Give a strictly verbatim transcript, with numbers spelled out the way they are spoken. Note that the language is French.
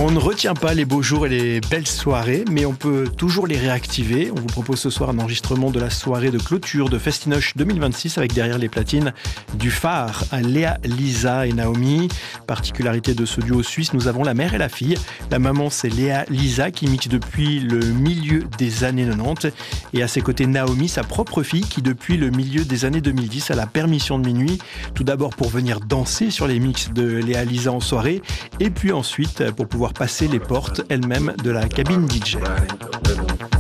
On ne retient pas les beaux jours et les belles soirées, mais on peut toujours les réactiver. On vous propose ce soir un enregistrement de la soirée de clôture de Festinoche deux mille vingt-six avec derrière les platines du phare à Léa, Lisa et Naomi. Particularité de ce duo suisse, nous avons la mère et la fille. La maman, c'est Léa Lisa qui mixe depuis le milieu des années quatre-vingt-dix. Et à ses côtés, Naomi, sa propre fille, qui depuis le milieu des années deux mille dix a la permission de minuit. Tout d'abord pour venir danser sur les mix de Léa Lisa en soirée, et puis ensuite pour pouvoir passer les portes elle-même de la cabine D J.